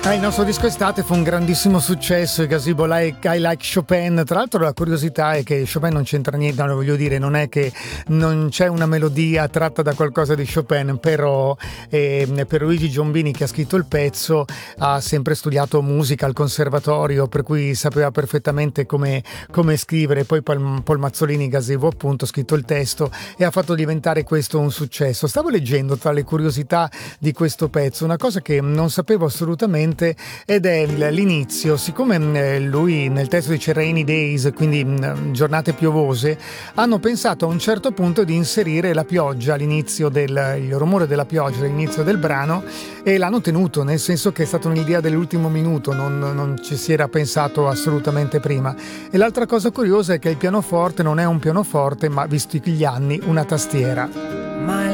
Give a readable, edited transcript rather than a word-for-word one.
Il nostro disco estate fu un grandissimo successo, i Gazebo I Like Chopin. Tra l'altro la curiosità è che Chopin non c'entra niente, no, voglio dire, non è che non c'è una melodia tratta da qualcosa di Chopin, però per Luigi Giombini, che ha scritto il pezzo, ha sempre studiato musica al conservatorio, per cui sapeva perfettamente come scrivere. Poi Paul Mazzolini, Gazebo appunto, ha scritto il testo e ha fatto diventare questo un successo. Stavo leggendo tra le curiosità di questo pezzo una cosa che non sapevo assolutamente, ed è l'inizio. Siccome lui nel testo dice rainy days, quindi giornate piovose, hanno pensato a un certo punto di inserire la pioggia all'inizio, il rumore della pioggia all'inizio del brano, e l'hanno tenuto, nel senso che è stata un'idea dell'ultimo minuto, non ci si era pensato assolutamente prima. E l'altra cosa curiosa è che il pianoforte non è un pianoforte, ma, visti gli anni, una tastiera.